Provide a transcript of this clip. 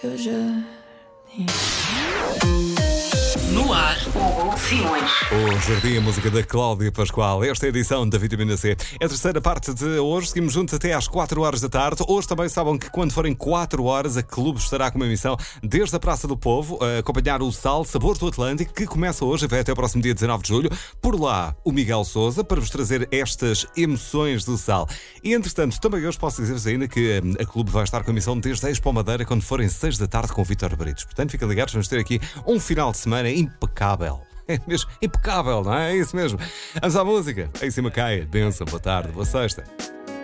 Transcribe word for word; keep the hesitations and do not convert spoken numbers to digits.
Eu já. No ar, Hugo Simões. O Jardim, a música da Cláudia Pascoal. Esta é a edição da Vitamina C. É a terceira parte de hoje. Seguimos juntos até às quatro horas da tarde. Hoje também sabem que quando forem quatro horas, a Clube estará com uma emissão desde a Praça do Povo, a acompanhar o Sal, Sabor do Atlântico, que começa hoje e vai até o próximo dia dezanove de julho. Por lá, o Miguel Sousa, para vos trazer estas emoções do Sal. E, entretanto, também hoje posso dizer-vos ainda que a Clube vai estar com a emissão desde a Expo Madeira, quando forem seis da tarde, com o Vítor Britos. Portanto, fiquem ligados, vamos ter aqui um final de semana impecável. É mesmo impecável, não é? É isso mesmo. Vamos à música. Aí em cima cai. Benção, boa tarde, boa sexta.